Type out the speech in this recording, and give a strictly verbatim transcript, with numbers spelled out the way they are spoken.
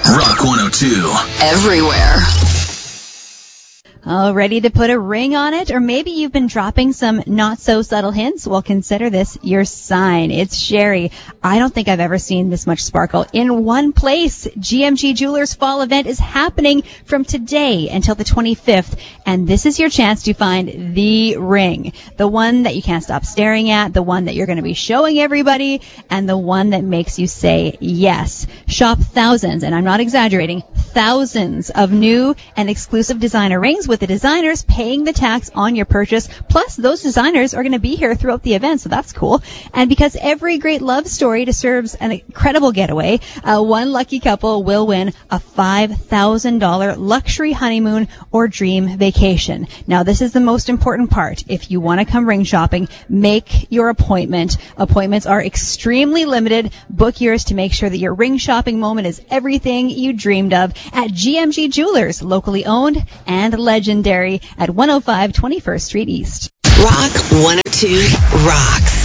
Rock one oh two. Everywhere. Oh, ready to put a ring on it? Or maybe you've been dropping some not-so-subtle hints? Well, consider this your sign. It's Sherry. I don't think I've ever seen this much sparkle in one place. G M G Jewelers Fall Event is happening from today until the twenty-fifth, and this is your chance to find the ring. The one that you can't stop staring at, the one that you're going to be showing everybody, and the one that makes you say yes. Shop thousands, and I'm not exaggerating, thousands of new and exclusive designer rings with the designers paying the tax on your purchase. Plus, those designers are going to be here throughout the event, so that's cool. And because every great love story deserves an incredible getaway, uh, one lucky couple will win a five thousand dollars luxury honeymoon or dream vacation. Now, this is the most important part. If you want to come ring shopping, make your appointment. Appointments are extremely limited. Book yours to make sure that your ring shopping moment is everything you dreamed of at G M G Jewelers, locally owned and legendary at one oh five twenty-first Street East. Rock one oh two rocks.